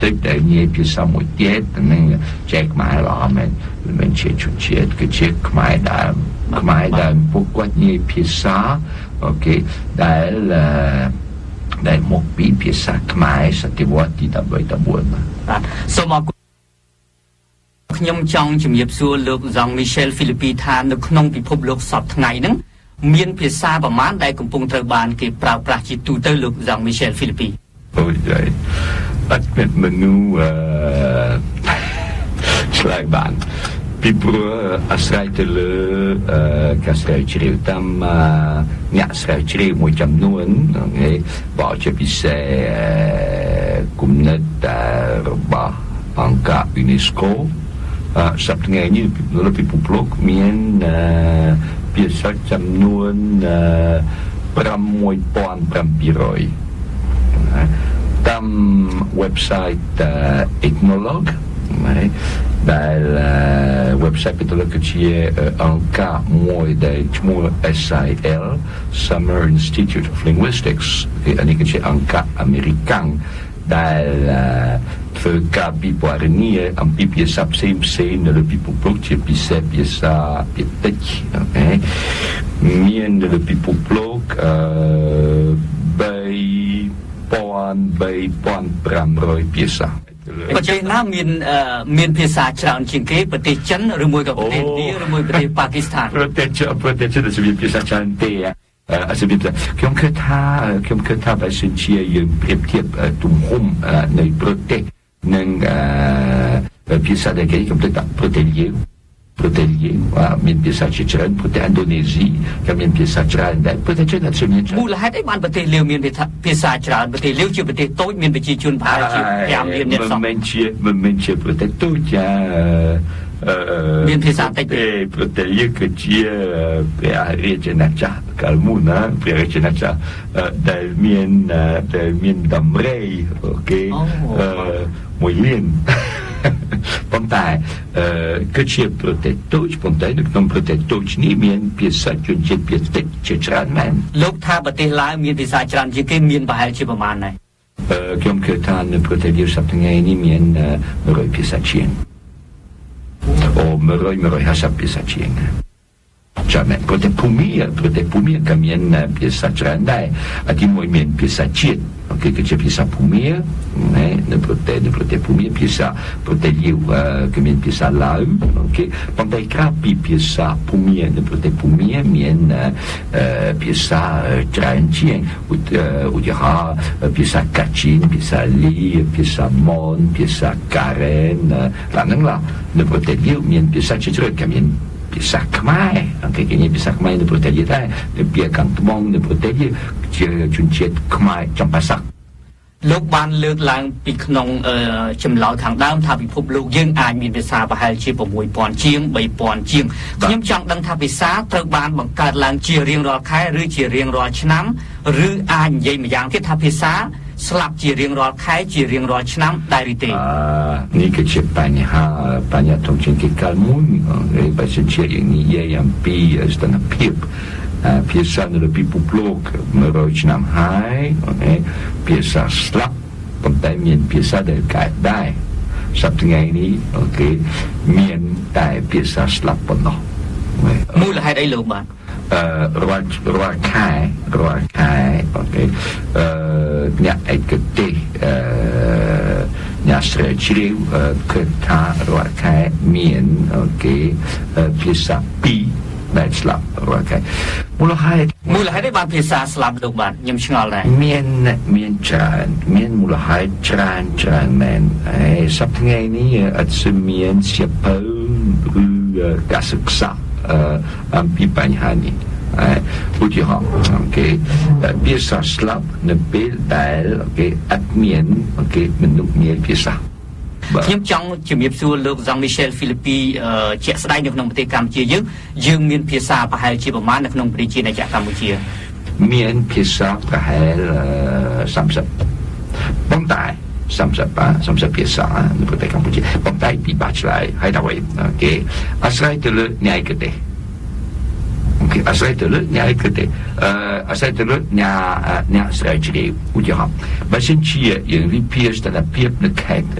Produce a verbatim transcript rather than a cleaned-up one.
Tức là nhiều phía sau một tiết nên chạy máy là mình mình chế chút chế cái chế máy đã máy đã bộ quát nhiều phía sau ok đã làได้หมกปีภาษาขมายสติวัตที่ตะบอยตะบวนมาสมอខ្ញុំចង់ជំរាបសួរលោក Jean Michel Philippe ថានៅក្នុងពិភពលោកសពថ្ងៃហ្នឹងមានភាសាប្រមាណដែលកំពុងត្រូវបានគេប្រើប្រាស់ជាទូទៅលោក Jean Michel Philippe អូយអត់មានមនុស្សអឺឆ្លើយបានពីព្រោះអាស្រ័យទៅលើការស្រាវជ្រាវតាមអ្នកស្រាវជ្រាវមួយចំនួនគេបកជាពិសេសគំនិតរបស់អង្គការ UNESCO សប្តាហ៍នេះនៅពិភពលោកមានភាសាចំនួនប្រាំមួយពាន់ប្រាំពីររយតាម website Ethnologue ដែល website ពីទៅជាអង្គការមួយដែលឈ្មោះ S I L Summer Institute of Linguistics គឺអានេះគឺជាអង្គការអាមេរិកាំងដែលធ្វើការពិពណ៌នាអំពីភាសាផ្សេងផ្សេងនៅលើពិភពលោកជាពិសេសភាសាភាគតិចមាននៅលើពិភពលោកអឺបីពាន់បីពាន់ប្រាំរយភាសាប្រទេសណាមានមានភាសាច្រើនជាងគេប្រទេសចិនឬមួយក៏ប្រទេសឥណ្ឌាឬមួយប្រទេសប៉ាគីស្ថានប្រទេសប្រទេសចិនមានភាសាច្រើនទេអសិទ្ធិខ្ញុំគិតថាខ្ញុំគិតថាបើសិនជាយើងប្រៀបធៀបទំហំនៃប្រទេសនិងភាសាដែលគេកំពុងតែប្រទេសយើងប្រទេសយើងមានភាសាជាច្រើនប្រទេសឥណ្ឌូនេស៊ីក៏មានភាសាច្រើនដែរប្រទេសចិនអត់មានមូលហេតុអីបានប្រទេសលាវមានភាសាច្រើនប្រទេសលាវជាប្រទេសតូចមានប្រជាជនប្រហែលជាប្រាំលាននាក់សោះមិនជាមិនជាប្រទេសតូចចាមានភាសាតិចទេប្រទេសយើងគឺជាព្រះរាជាណាចក្រកាលមុនណាព្រះរាជាណាចក្រដែលមានដែលមានតម្រៃអូខេមួយលានប៉ុន្តែគឺជាប្រទេសតូចប៉ុន្តែនៅក្នុងប្រទេសតូចនេះមានភាសាជនជាតិភាគតិចជាច្រើនមែនលោកថាប្រទេសឡាវមានភាសាច្រើនជាងគេមានប្រហែលជាប្រមាណដែរខ្ញុំគិតថានៅប្រទេសយើងសប្តាហ៍នេះមានរយភាសាជាងអូរយរយភាសាភាសាជាងចាំមែនប្រទេសភូមាប្រទេសភូមាក៏មានភាសាច្រើនដែរអទីមួយមានភាសាជាតិអូខេគឺជាភាសាភូមាណានៅប្រទេសនៅប្រទេសភូមាភាសាប្រទេសលាវក៏មានភាសាឡាវអូខេប៉ុន្តែក្រៅពីភាសាភូមានៅប្រទេសភូមាមានភាសាច្រើនជាងឧទាហរណ៍ភាសាកាជីនភាសាលីភាសាម៉នភាសាការ៉េនឡានឡានៅប្រទេសលាវមានភាសាជាច្រើនក៏មានភាសាខ្មែរអង្គគេមានភាសាខ្មែរនៅប្រទេសយើងដែរនៅពីកាំងត្បូងនៅប្រទេសយើងជាជនជាតិខ្មែរចំបាសាក់លោកបានលើកឡើងពីក្នុងចម្លើយខាងដើមថាពិភពលោកយើងអាចមានភាសាប្រហែលជា៦ពាន់ជាងបីពាន់ជាងខ្ញុំចង់ដឹងថាភាសាត្រូវបានបង្កើតឡើងជារៀងរាល់ខែឬជារៀងរាល់ឆ្នាំឬអាចនិយាយម្យ៉ាងទៀតថាភាសាស្លាប់ជារៀងរាល់ខែជារៀងរាល់ឆ្នាំដែរឬទេនេះគឺជាបញ្ហាបញ្ហាធំជាងគេកាលមុនហើយបើសិនជាយើងនិយាយអំពីស្ថានភាពភាសានៅលើពិភពលោកមួយរយឆ្នាំហើយភាសាស្លាប់ប៉ុន្តែមានភាសាដែលកើតដែរសប្តាហ៍នេះអូខេមានតែភាសាស្លាប់ប៉ុណ្ណោះមូលហេតុអីលោកបាទអឺរាល់រាល់ខែរាល់ខែអូខេអឺអ្នកឯកទេសអឺអ្នកស្រាវជ្រាវគឺថារាល់ខែមានអូខេភាសាពីរដែលស្លាប់រាល់ខែមូលហេតុមូលហេតុឯបានភាសាស្លាប់លោកបាទខ្ញុំឆ្ងល់ដែរមានមានច្រើនមានមូលហេតុច្រើនច្រើនមែនហើយសប្តាហ៍នេះអត់ស្មានជាបើឬការសិក្សាអំពីបញ្ហានេះឧទាហរណ៍អូខេភាសាស្លាប់នៅពេលដែលអូខេអត់មានអូខេមនុស្សមានភាសាខ្ញុំចង់ជំរាបសួរលោក Jean Michel Philippe ជាក់ស្ដែងនៅក្នុងប្រទេសកម្ពុជាយើងយើងមានភាសាប្រហែលជាប្រមាណនៅក្នុងប្រជាណាចក្រកម្ពុជាមានភាសាប្រហែលសាមសិបប៉ុន្តែសាមសិបសាមសិបភាសានៅប្រទេសកម្ពុជាប៉ុន្តែពីបាឆ្លើយហើយដល់វិញអូខេអាស្រ័យទៅលើអ្នកឯកទេសអូខអូខេអាស្រ័យទៅលើអ្នកឯកទេអឺអាស្រ័យទៅលើអ្នកអ្នកស្រាវជ្រាវឧទាហរណ៍បើសិនជាយើងវិភាគស្ថានភាពនៅខេត្ត